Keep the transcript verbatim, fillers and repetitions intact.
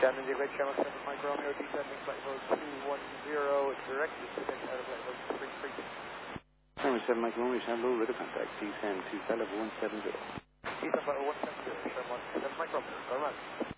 Shannon J. Channel seven Mike Romeo, descending flight mode two one zero, direct descent out of flight mode three three. Channel seven Mike Romeo, Shannon radar contact, descend to flight level one seven zero. Descend flight level one seven zero, Shannon one seven Mike Romeo, go run.